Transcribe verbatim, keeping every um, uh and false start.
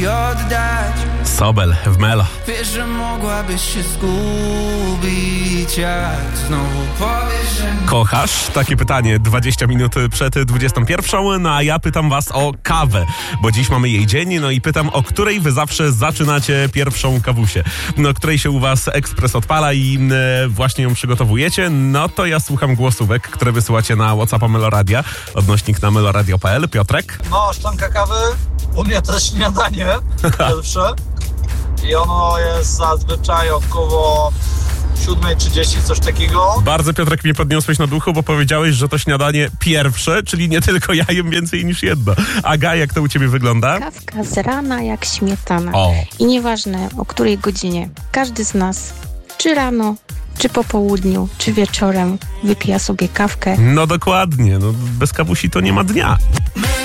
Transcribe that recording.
ci oddać. Sobel w Melo. Wiesz, że mogłabyś się zgubić, jak znowu powiesz, że nie. Kochasz? Takie pytanie dwadzieścia minut przed dwudziestą pierwszą. No a ja pytam was o kawę, bo dziś mamy jej dzień, no i pytam, o której wy zawsze zaczynacie pierwszą kawusię. No, której się u was ekspres odpala i e, właśnie ją przygotowujecie. No to ja słucham głosówek, które wysyłacie na WhatsAppa Meloradia, odnośnik na meloradio kropka p l. Piotrek? No, szklanka kawy, u mnie też śniadanie pierwsze i ono jest zazwyczaj około siódma trzydzieści, coś takiego. Bardzo, Piotrek, mnie podniosłeś na duchu, bo powiedziałeś, że to śniadanie pierwsze, czyli nie tylko ja jem więcej niż jedno. Aga, jak to u ciebie wygląda? Kawka z rana jak śmietana. O. I nieważne o której godzinie, każdy z nas, czy rano, czy po południu, czy wieczorem wypija sobie kawkę. No dokładnie, no bez kawusi to nie ma dnia.